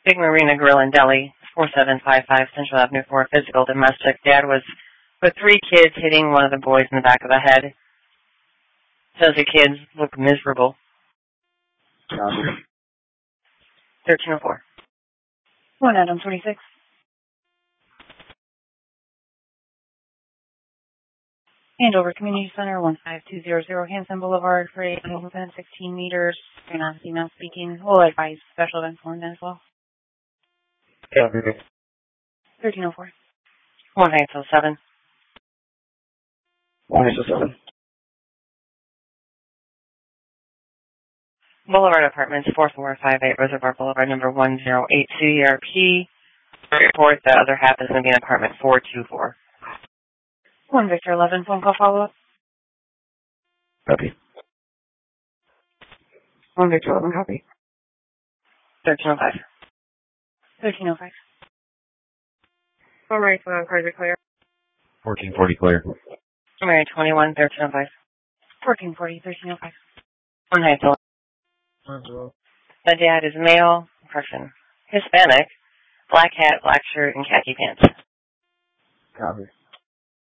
Big Marina Grill and Deli, 4755 Central Avenue 4, physical domestic. Dad was with 3 kids hitting one of the boys in the back of the head. Says the kids look miserable. 1304. 1 Adam 26. Andover Community Center, 15200 Hanson Boulevard, for a movement 16 meters. You're not female speaking. We'll advise special events on that as well. 1304. 1807. 1807. Boulevard Apartments, 4458 Reservoir Boulevard, number 1082 ERP. Report the other half is going to be in apartment 424. 1 Victor 11, phone call follow-up. Copy. 1 Victor 11, copy. 1305. 1305. All right, card clear. 1440 clear. All right, 21, 1305. 1440, 1305. 1 Heights. The dad is male, person, Hispanic, black hat, black shirt, and khaki pants. Copy.